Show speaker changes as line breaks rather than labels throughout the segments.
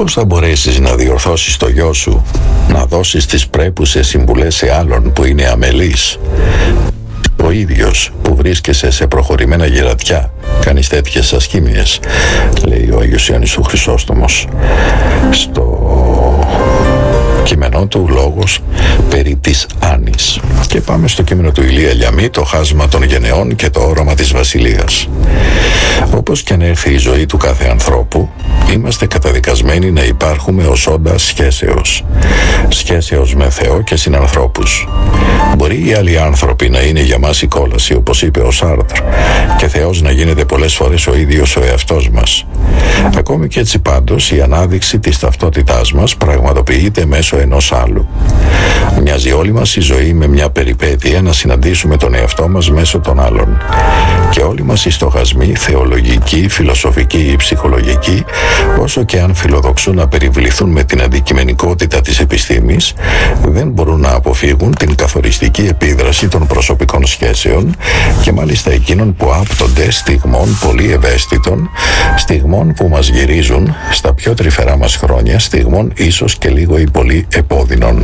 Πώς θα μπορέσεις να διορθώσεις το γιο σου, να δώσεις τις πρέπουσες συμβουλές σε άλλον που είναι αμελής? Ο ίδιος που βρίσκεσαι σε προχωρημένα γερατιά κάνεις τέτοιες ασχήμιες, λέει ο Άγιος Ιωάννης ο Χρυσόστομος στο κείμενό του «Λόγος περί της Άνης». Και πάμε στο κείμενο του Ηλία Λιαμή, το χάσμα των γενεών και το όραμα της βασιλείας. Όπως και αν έρθει η ζωή του κάθε ανθρώπου, είμαστε καταδικασμένοι να υπάρχουμε ως όντα σχέσεως με Θεό και συνανθρώπους. Μπορεί οι άλλοι άνθρωποι να είναι για μας η κόλαση, όπως είπε ο Σάρτρ, και Θεός να γίνεται πολλές φορές ο ίδιος ο εαυτός μας. Ακόμη και έτσι πάντως η ανάδειξη της ταυτότητάς μας πραγματοποιείται μέσω ενός άλλου. Μοιάζει όλη μας η ζωή με μια περιπέτεια να συναντήσουμε τον εαυτό μας μέσω των άλλων. Και όλοι μας οι στοχασμοί, θεολογικοί, φιλοσοφικοί ή ψυχολογικοί, όσο και αν φιλοδοξούν να περιβληθούν με την αντικειμενικότητα της επιστήμης, δεν μπορούν να αποφύγουν την καθοριστική επίδραση των προσωπικών σχέσεων και μάλιστα εκείνων που άπτονται στιγμών πολύ ευαίσθητων, στιγμών που μας γυρίζουν στα πιο τρυφερά μας χρόνια, στιγμών ίσως και λίγο ή πολύ επώδυνων.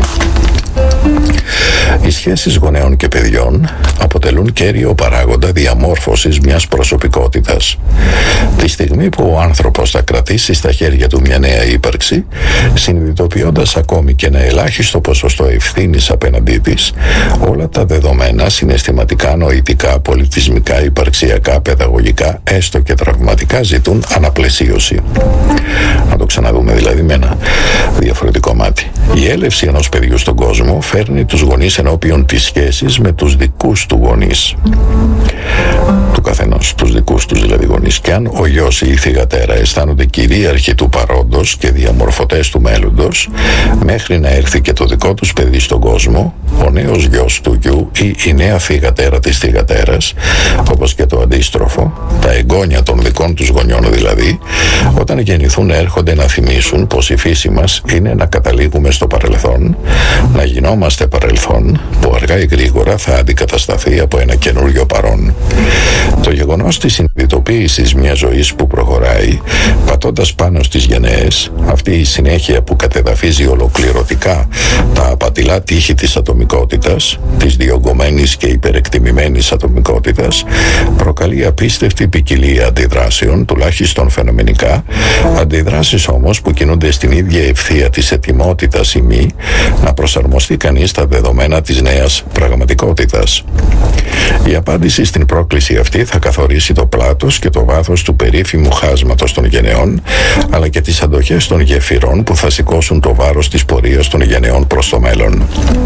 Οι σχέσεις γονέων και παιδιών αποτελούν κέριο παράγοντα διαμόρφωσης μιας προσωπικότητας. Τη στιγμή που ο άνθρωπος θα κρατήσει στα χέρια του μια νέα ύπαρξη, συνειδητοποιώντας ακόμη και ένα ελάχιστο ποσοστό ευθύνης απέναντί της, όλα τα δεδομένα συναισθηματικά, νοητικά, πολιτισμικά, υπαρξιακά, παιδαγωγικά, έστω και τραυματικά ζητούν αναπλαισίωση. Να το ξαναδούμε δηλαδή με ένα διαφορετικό μάτι. Η έλευση ενός παιδιού στον κόσμο φέρνει τους γονείς ενώπιον της σχέσης με τους δικούς του γονείς. Του καθενός, τους δικούς τους δηλαδή γονείς. Και αν ο γιος ή η θυγατέρα αισθάνονται κυρίαρχοι του παρόντος και διαμορφωτές του μέλλοντος, μέχρι να έρθει και το δικό τους παιδί στον κόσμο, ο νέος γιος του γιου ή η νέα θυγατέρα της θυγατέρας, όπως και το αντίστροφο, τα εγγόνια των δικών τους γονιών δηλαδή, όταν γεννηθούν έρχονται να θυμίσουν πως η φύση μας είναι να καταλήγουμε στο παρελθόν, να γινόμαστε παρελθόν, που αργά ή γρήγορα θα αντικατασταθεί από ένα καινούριο παρόν. Το γεγονός της συνειδητοποίησης μιας ζωής που προχωράει, πατώντας πάνω στις γενναίες, αυτή η συνέχεια που κατεδαφίζει ολοκληρωτικά τα απατηλά τείχη της ατομικότητας, της διωγγωμένης και υπερεκτιμημένης ατομικότητας, προκαλεί απίστευτη ποικιλία αντιδράσεων, τουλάχιστον φαινομενικά, αντιδράσεις όμως που κινούνται στην ίδια ευθεία της ετοιμότητας ή μη να προσαρμοστεί κανείς στα δεδομένα της νέας πραγματικότητας. Η απάντηση στην πρόκληση αυτή θα καθορίσει το πλάτος και το βάθος του περίφημου χάσματος των γενεών, αλλά και τις αντοχές των γεφυρών που θα σηκώσουν το βάρος της πορείας των γενεών προς το μέλλον.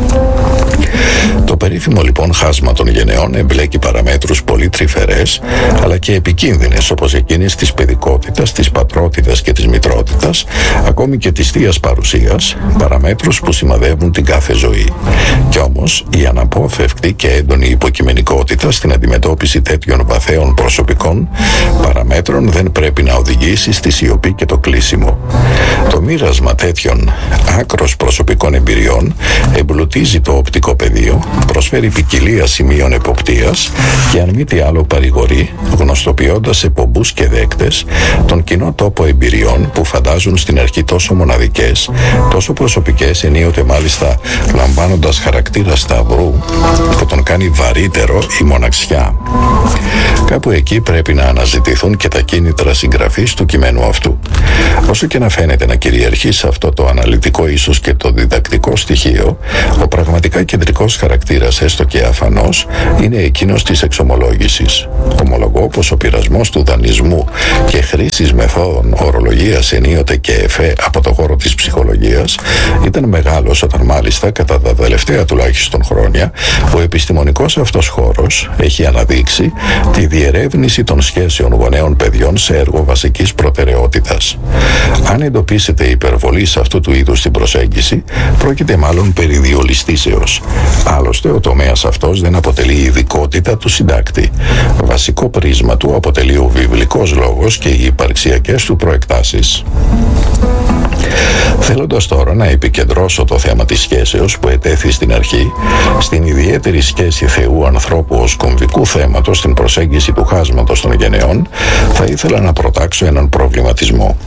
Το περίφημο λοιπόν χάσμα των γενεών εμπλέκει παραμέτρους πολύ τρυφερές, αλλά και επικίνδυνες, όπως εκείνες της παιδικότητας, της πατρότητας και της μητρότητας, ακόμη και της θείας παρουσίας, παραμέτρους που σημαδεύουν την κάθε ζωή. Κι όμως η αναπόφευκτη και έντονη υποκειμενικότητα στην αντιμετώπιση τέτοιων βαθέων προσωπικών παραμέτρων δεν πρέπει να οδηγήσει στη σιωπή και το κλείσιμο. Το μοίρασμα τέτοιων άκρος προσωπικών εμπειριών εμπλουτίζει το οπτικό πεδίο, προσφέρει ποικιλία σημείων εποπτείας και αν μη τι άλλο παρηγορεί, γνωστοποιώντας σε πομπούς και δέκτες τον κοινό τόπο εμπειριών που φαντάζουν στην αρχή τόσο μοναδικές, τόσο προσωπικές, ενίοτε μάλιστα λαμβάνοντας χαρακτήρα σταυρού που τον κάνει βαρύτερο η μοναξιά. Κάπου εκεί πρέπει να αναζητηθούν και τα κίνητρα συγγραφής του κειμένου αυτού. Όσο και να φαίνεται να κυριαρχεί σε αυτό το αναλυτικό ίσως και το διδακτικό στοιχείο, ο πραγματικά κεντρικός χαρακτήρας, έστω και αφανώς, είναι εκείνος της εξομολόγησης. Ομολογώ πως ο πειρασμός του δανεισμού και χρήσης μεθόδων ορολογίας ενίοτε και εφέ από το χώρο της ψυχολογίας ήταν μεγάλος όταν μάλιστα κατά τα τελευταία τουλάχιστον χρόνια ο επιστημονικός αυτός χώρος έχει αναδείξει τη διερεύνηση των σχέσεων γονέων παιδιών σε έργο βασικής προτεραιότητας. Αν εντοπίσετε υπερβολή σε αυτού του είδους την προσέγγιση, πρόκειται μάλλον περί διολιστήσεως. Άλλωστε, ο τομέας αυτός δεν αποτελεί ειδικότητα του συντάκτη. Βασικό πρίσμα του αποτελεί ο βιβλικός λόγος και οι υπαρξιακές του προεκτάσεις. Θέλοντας τώρα να επικεντρώσω το θέμα της σχέσεως που ετέθη στην αρχή στην ιδιαίτερη σχέση Θεού ανθρώπου ως κομβικού θέματος στην προσέγγιση του χάσματος των γενεών, θα ήθελα να προτάξω έναν προβληματισμό.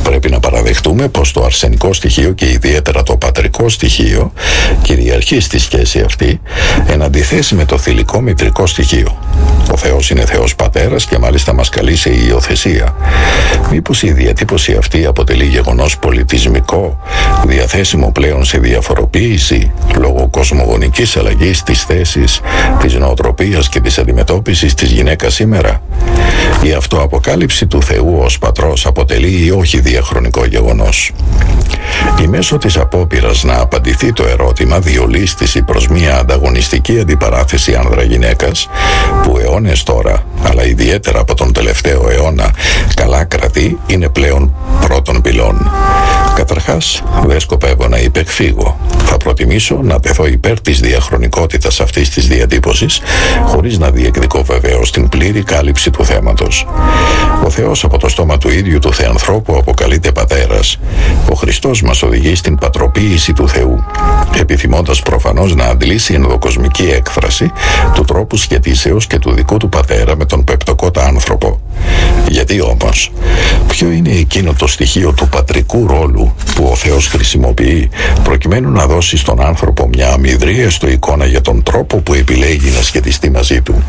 πρέπει να παραδεχτούμε πως το αρσενικό στοιχείο και ιδιαίτερα το πατρικό στοιχείο κυριαρχεί στη σχέση αυτή εν αντιθέσει με το θηλυκό μητρικό στοιχείο. Ο Θεός είναι Θεός Πατέρας και μάλιστα μας καλεί σε υιοθεσία. Μήπως η διατύπωση αυτή αποτελεί γεγονός πολιτισμικό, διαθέσιμο πλέον σε διαφοροποίηση λόγω κοσμογονικής αλλαγής της θέσης, της νοοτροπίας και της αντιμετώπισης της γυναίκας σήμερα? Η αυτοαποκάλυψη του Θεού ως πατρός αποτελεί ή όχι διαχρονικό γεγονός? Η μέσω της απόπειρας να απαντηθεί το ερώτημα διολίστηση προς μια ανταγωνιστική αντιπαράθεση άνδρα-γυναίκας που αιώνες τώρα, αλλά ιδιαίτερα από τον τελευταίο αιώνα, καλά κρατεί, είναι πλέον πρώτων πυλών. Καταρχάς, δεν σκοπεύω να υπεκφύγω. Θα προτιμήσω να τεθώ υπέρ της διαχρονικότητας αυτής της διατύπωσης, χωρίς να διεκδικώ βεβαίως την πλήρη κάλυψη του θέματος. Ο Θεός από το στόμα του ίδιου του Θεανθρώπου αποκαλείται Πατέρας. Ο Χριστός μας οδηγεί στην πατροποίηση του Θεού, επιθυμώντας προφανώς να αντλήσει ενδοκοσμική έκφραση του τρόπου σχετίσεως και του δικού του Πατέρα με τον πεπτοκότα άνθρωπο. Γιατί όμως, ποιο είναι εκείνο το στοιχείο του πατρικού ρόλου που ο Θεός χρησιμοποιεί προκειμένου να δώσει στον άνθρωπο μια αμυδρή έστω εικόνα για τον τρόπο που επιλέγει να σχετιστεί μαζί του?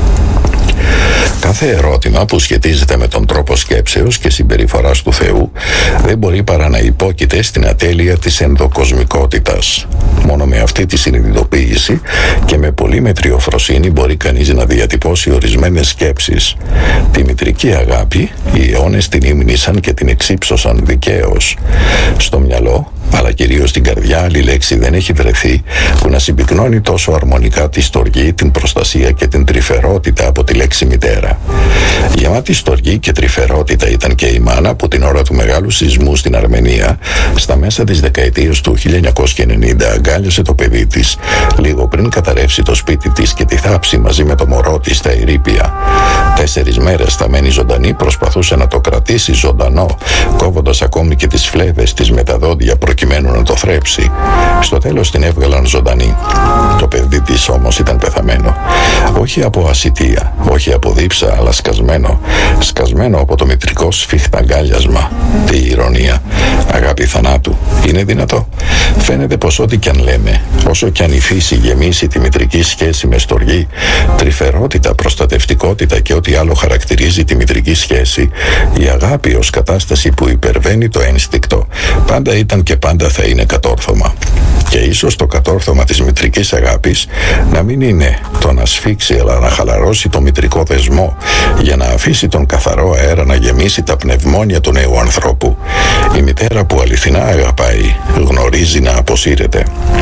Κάθε ερώτημα που σχετίζεται με τον τρόπο σκέψεως και συμπεριφοράς του Θεού δεν μπορεί παρά να υπόκειται στην ατέλεια της ενδοκοσμικότητας. Μόνο με αυτή τη συνειδητοποίηση και με πολύ μετριοφροσύνη μπορεί κανείς να διατυπώσει ορισμένες σκέψεις. Τη μητρική αγάπη οι αιώνες την ύμνησαν και την εξύψωσαν δικαίως. Στο μυαλό, αλλά κυρίως στην καρδιά, άλλη λέξη δεν έχει βρεθεί που να συμπυκνώνει τόσο αρμονικά τη στοργή, την προστασία και την τρυφερότητα από τη λέξη μητέρα. Γεμάτη στοργή και τρυφερότητα ήταν και η μάνα που την ώρα του μεγάλου σεισμού στην Αρμενία, στα μέσα της δεκαετίας του 1990, αγκάλιασε το παιδί της, λίγο πριν καταρρεύσει το σπίτι της και τη θάψει μαζί με το μωρό της στα ερείπια. 4 μέρες σταμένη ζωντανή προσπαθούσε να το κρατήσει ζωντανό, κόβοντας ακόμη και τις φλέβες της με τα δόντια προκειμένου να το θρέψει. Στο τέλος την έβγαλαν ζωντανή. Το παιδί της όμως ήταν πεθαμένο. Όχι από ασιτεία, όχι από δίψα, αλλά σκασμένο. Σκασμένο από το μητρικό σφιχταγκάλιασμα. Τι ηρωνία. Αγάπη θανάτου. Είναι δυνατό? Φαίνεται πως ό,τι κι αν λέμε, όσο κι αν η φύση γεμίσει τη μητρική σχέση με στοργή, τρυφερότητα, προστατευτικότητα και ό,τι άλλο χαρακτηρίζει τη μητρική σχέση, η αγάπη ως κατάσταση που υπερβαίνει το ένστικτο πάντα ήταν και πάντα θα είναι κατόρθωμα. Και ίσως το κατόρθωμα της μητρικής αγάπης να μην είναι το να σφίξει, αλλά να χαλαρώσει το μητρικό δεσμό για να αφήσει τον καθαρό αέρα να γεμίσει τα πνευμόνια του νέου ανθρώπου. Η μητέρα που αληθινά αγαπάει γνωρίζει να αποσύρεται.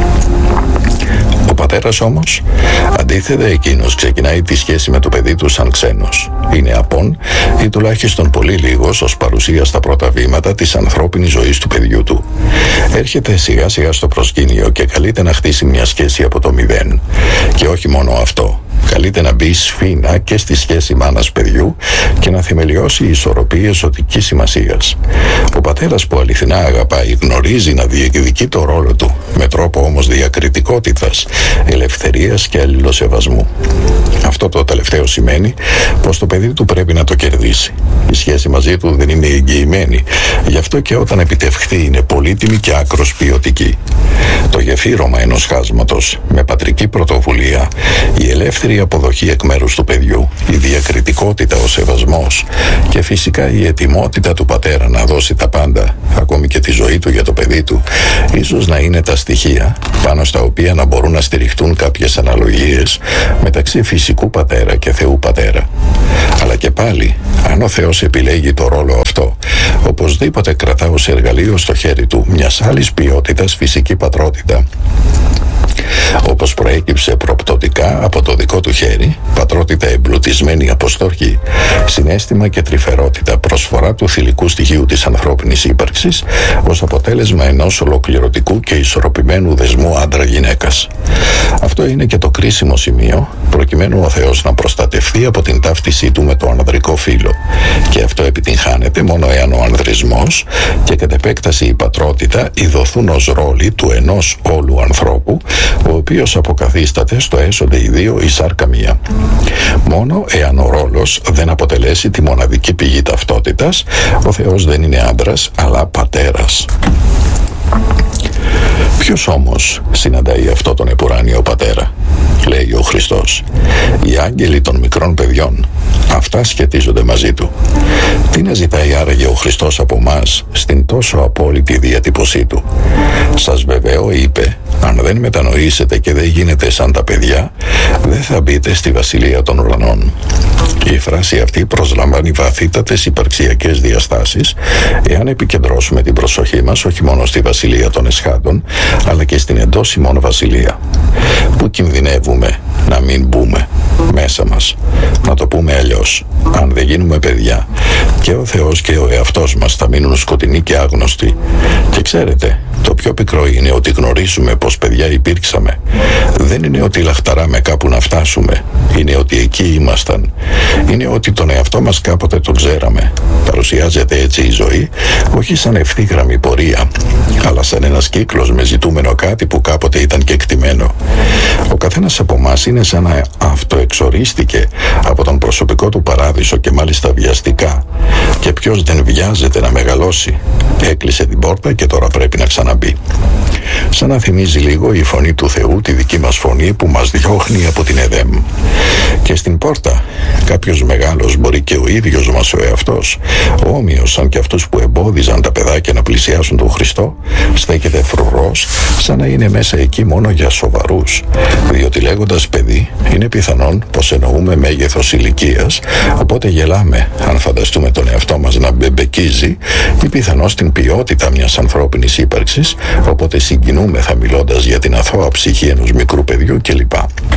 Ο πατέρας όμως, αντίθετα, εκείνος ξεκινάει τη σχέση με το παιδί του σαν ξένος. Είναι απόν ή τουλάχιστον πολύ λίγος ως παρουσία στα πρώτα βήματα της ανθρώπινης ζωής του παιδιού του. Έρχεται σιγά σιγά στο προσκήνιο και καλείται να χτίσει μια σχέση από το μηδέν. Και όχι μόνο αυτό. Καλείται να μπει σφήνα και στη σχέση μάνας παιδιού και να θεμελιώσει ισορροπίες ζωτικής σημασίας. Ο πατέρας που αληθινά αγαπάει γνωρίζει να διεκδικεί το ρόλο του, με τρόπο όμως διακριτικότητας, ελευθερίας και αλληλοσεβασμού. Αυτό το τελευταίο σημαίνει πως το παιδί του πρέπει να το κερδίσει. Η σχέση μαζί του δεν είναι εγγυημένη, γι' αυτό και όταν επιτευχθεί είναι πολύτιμη και άκρος ποιοτική. Το γεφύρωμα ενός χάσματος με πατρική πρωτοβουλία, η ελεύθερη αποδοχή εκ μέρους του παιδιού, η διακριτικότητα, ο σεβασμός και φυσικά η ετοιμότητα του πατέρα να δώσει τα πάντα, ακόμη και τη ζωή του για το παιδί του, ίσως να είναι τα στοιχεία πάνω στα οποία να μπορούν να στηριχτούν κάποιες αναλογίες μεταξύ φυσικού πατέρα και Θεού πατέρα. Αλλά και πάλι, αν ο Θεός επιλέγει το ρόλο αυτό, οπωσδήποτε κρατά ως εργαλείο στο χέρι του μιας άλλης ποιότητας φυσική πατρότητα. Όπως προέκυψε προπτωτικά από το δικό του χέρι, πατρότητα εμπλουτισμένη από στοργή, συναίσθημα και τρυφερότητα, προσφορά του θηλυκού στοιχείου της ανθρώπινης ύπαρξης ως αποτέλεσμα ενός ολοκληρωτικού και ισορροπημένου δεσμού άντρα-γυναίκας. Αυτό είναι και το κρίσιμο σημείο προκειμένου ο Θεός να προστατευτεί από την ταύτισή του με το ανδρικό φύλο. Και αυτό επιτυγχάνεται μόνο εάν ο εγωισμός και κατ' επέκταση η πατρότητα ειδωθούν ως ρόλοι του ενός όλου ανθρώπου, ο οποίος αποκαθίσταται στο έσονται οι δύο η σάρκα μία. Μόνο εάν ο ρόλος δεν αποτελέσει τη μοναδική πηγή ταυτότητας, ο Θεός δεν είναι άντρας αλλά πατέρας. Ποιος όμως συναντάει αυτό τον επουράνιο πατέρα? Λέει ο Χριστός. Οι άγγελοι των μικρών παιδιών. Αυτά σχετίζονται μαζί του. Τι να ζητάει άραγε ο Χριστός από μας στην τόσο απόλυτη διατύπωσή του? Σας βεβαιώ, είπε, αν δεν μετανοήσετε και δεν γίνετε σαν τα παιδιά, δεν θα μπείτε στη Βασιλεία των Ουρανών. Η φράση αυτή προσλαμβάνει βαθύτατες υπαρξιακές διαστάσεις εάν επικεντρώσουμε την προσοχή μας όχι μόνο στη Βασιλεία των Εσχάτων, αλλά και στην εντός ημών Βασιλεία. Πού κινδυνεύουμε να μην μπούμε μέσα μας? Να το πούμε αλλιώς, αν δεν γίνουμε παιδιά, και ο Θεός και ο εαυτός μας θα μείνουν σκοτεινοί και άγνωστοι. Και ξέρετε, το πιο πικρό είναι ότι γνωρίζουμε πως παιδιά υπήρξαμε. Δεν είναι ότι λαχταράμε κάπου να φτάσουμε. Είναι ότι εκεί ήμασταν. Είναι ότι τον εαυτό μας κάποτε τον ξέραμε. Παρουσιάζεται έτσι η ζωή, όχι σαν ευθύγραμμη πορεία, αλλά σαν ένας κύκλος με ζητούμενο κάτι που κάποτε ήταν κεκτημένο. Ο καθένας από εμάς είναι σαν να αυτοεξορίστηκε από τον προσωπικό του παράδεισο και μάλιστα βιαστικά. Και ποιος δεν βιάζεται να μεγαλώσει? Έκλεισε την πόρτα και τώρα πρέπει να ξαναμπεί. Σαν να θυμίζει λίγο η φωνή του Θεού τη δική μας φωνή που μας διώχνει από την Εδέμ. Και στην πόρτα κάποιος μεγάλος, μπορεί και ο ίδιος μας ο εαυτός, όμοιος σαν και αυτούς που εμπόδιζαν τα παιδάκια να πλησιάσουν τον Χριστό, στέκεται φρουρός σαν να είναι μέσα εκεί μόνο για σοβαρούς, διότι λέγοντας παιδί είναι πιθανόν πως εννοούμε μέγεθος ηλικίας, οπότε γελάμε αν φανταστούμε τον εαυτό μας να μπεμπεκίζει, ή πιθανώς την ποιότητα μιας ανθρώπινης ύπαρξης, οπότε συγκινούμεθα μιλώντας για την αθώα ψυχή ενός μικρού παιδιού κλπ.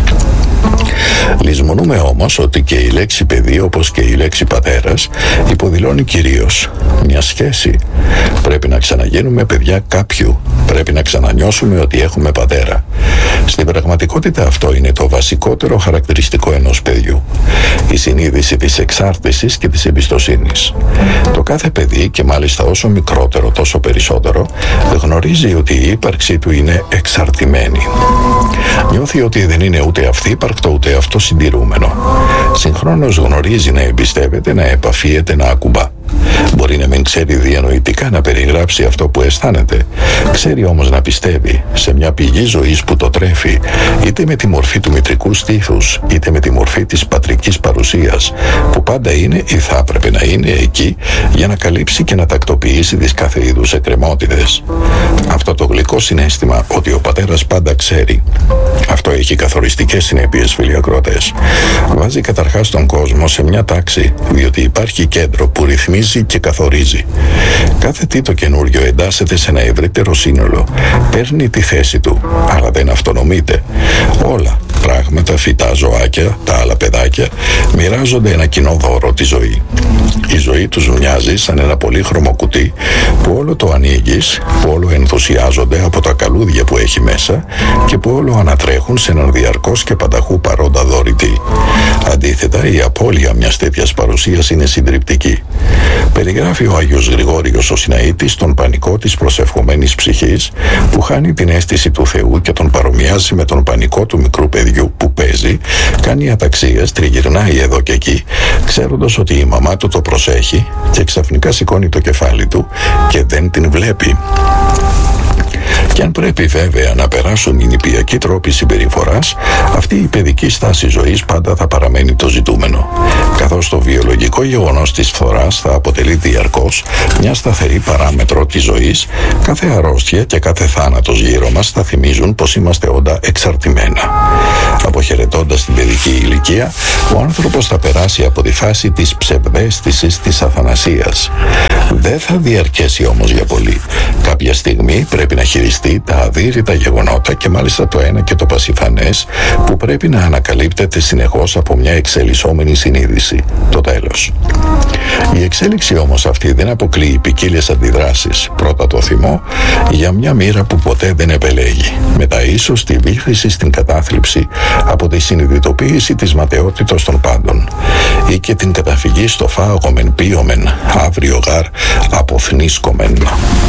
Λησμονούμε όμως ότι και η λέξη παιδί, όπως και η λέξη πατέρας, υποδηλώνει κυρίως μια σχέση. Πρέπει να ξαναγίνουμε παιδιά κάποιου. Πρέπει να ξανανιώσουμε ότι έχουμε πατέρα. Στην πραγματικότητα αυτό είναι το βασικότερο χαρακτηριστικό ενός παιδιού. Η συνείδηση της εξάρτησης και της εμπιστοσύνης. Το κάθε παιδί, και μάλιστα όσο μικρότερο τόσο περισσότερο, γνωρίζει ότι η ύπαρξή του είναι εξαρτημένη. Νιώθει ότι δεν είναι ούτε αυθύπαρκτο ούτε αυτοσυντηρούμενο. Συγχρόνως γνωρίζει να εμπιστεύεται, να επαφίεται, να ακουμπά. Μπορεί να μην ξέρει διανοητικά να περιγράψει αυτό που αισθάνεται. Ξέρει όμως να πιστεύει σε μια πηγή ζωής που το τρέφει, είτε με τη μορφή του μητρικού στήθους, είτε με τη μορφή της πατρικής παρουσίας, που πάντα είναι ή θα έπρεπε να είναι εκεί για να καλύψει και να τακτοποιήσει τις κάθε είδους εκκρεμότητες. Αυτό το γλυκό συναίσθημα ότι ο πατέρας πάντα ξέρει, αυτό έχει καθοριστικές συνέπειες, φίλοι ακροατές. Βάζει καταρχάς τον κόσμο σε μια τάξη, διότι υπάρχει κέντρο που ρυθμίζει και καθορίζει. Κάθε τι το καινούριο εντάσσεται σε ένα ευρύτερο σύνολο, παίρνει τη θέση του, αλλά δεν αυτονομείται. Όλα, πράγματα, φυτά, ζωάκια, τα άλλα παιδάκια, μοιράζονται ένα κοινό δώρο, τη ζωή. Η ζωή τους μοιάζει σαν ένα πολύχρωμο κουτί που όλο το ανοίγεις, που όλο ενθουσιάζονται από τα καλούδια που έχει μέσα και που όλο ανατρέχουν σε έναν διαρκώς και πανταχού παρόντα δωρητή. Αντίθετα, η απώλεια μιας τέτοιας παρουσίας είναι συντριπτική. Περιγράφει ο Άγιος Γρηγόριος ο Σιναήτης τον πανικό της προσευχομένης ψυχής που χάνει την αίσθηση του Θεού και τον παρομοιάζει με τον πανικό του μικρού παιδιού που παίζει, κάνει αταξίες, τριγυρνάει εδώ και εκεί, ξέροντας ότι η μαμά του το προσέχει και ξαφνικά σηκώνει το κεφάλι του και δεν την βλέπει. Και αν πρέπει βέβαια να περάσουν οι νηπιακοί τρόποι συμπεριφοράς, αυτή η παιδική στάση ζωής πάντα θα παραμένει το ζητούμενο. Καθώς το βιολογικό γεγονός της φθοράς θα αποτελεί διαρκώς μια σταθερή παράμετρο της ζωής, κάθε αρρώστια και κάθε θάνατος γύρω μας θα θυμίζουν πως είμαστε όντα εξαρτημένα. Αποχαιρετώντας την παιδική ηλικία, ο άνθρωπος θα περάσει από τη φάση της ψευδαίσθησης της αθανασίας. Δεν θα διαρκέσει όμως για πολύ. Κάποια στιγμή πρέπει να χειριστεί τα αδύρυτα γεγονότα και μάλιστα το ένα και το πασιφανές που πρέπει να ανακαλύπτεται συνεχώς από μια εξελισσόμενη συνείδηση. Το τέλος. Η εξέλιξη όμως αυτή δεν αποκλείει ποικίλες αντιδράσεις. Πρώτα το θυμό για μια μοίρα που ποτέ δεν επελέγει. Μετά ίσως τη βύθιση στην κατάθλιψη από τη συνειδητοποίηση της ματαιότητος των πάντων, ή και την καταφυγή στο φάγομεν πίωμεν, αύριο γάρ αποθνίσκομεν.